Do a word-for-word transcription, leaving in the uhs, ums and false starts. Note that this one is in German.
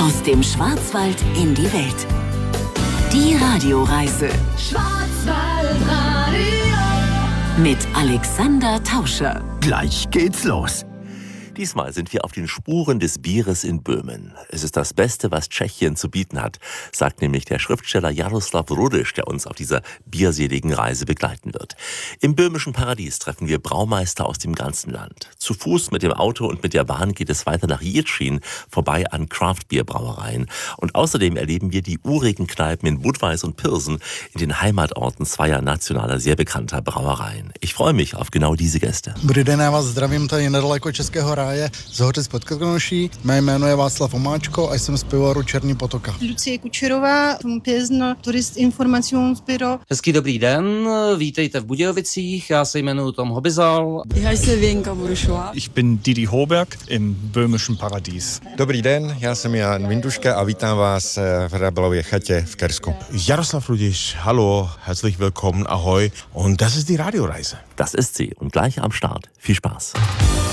Aus dem Schwarzwald in die Welt. Die Radioreise. Schwarzwaldradio. Mit Alexander Tauscher. Gleich geht's los. Diesmal sind wir auf den Spuren des Bieres in Böhmen. Es ist das Beste, was Tschechien zu bieten hat, sagt nämlich der Schriftsteller Jaroslav Rudiš, der uns auf dieser bierseligen Reise begleiten wird. Im böhmischen Paradies treffen wir Braumeister aus dem ganzen Land. Zu Fuß, mit dem Auto und mit der Bahn geht es weiter nach Jičín, vorbei an Craft-Bier-Brauereien. Und außerdem erleben wir die urigen Kneipen in Budweis und Pilsen, in den Heimatorten zweier nationaler, sehr bekannter Brauereien. Ich freue mich auf genau diese Gäste. Dobrý den, já vás zdravím tady nedaleko Českého ráje z Hořic pod Krkonoší. Mé jméno je Václav Omáčko a jsem z pivovaru Černý potoka. Lucie Kučerová, Pilsner Tourist Informationsbüro. Hezký dobrý den, vítejte v Budějovicích, já se jmenuji Tom Hobizal. Ich heiße Wenka Burušová. Ich bin Didi Hoberg im böhmischen Paradies. Dobrý den, já jsem Jan Vinduška a vítám vás v Rabelově chatě v Kersku. Jaroslav Rudiš, hallo, herzlich willkommen, ahoi. Und das ist die Radioreise. Das ist sie und gleich am Start. Viel Spaß.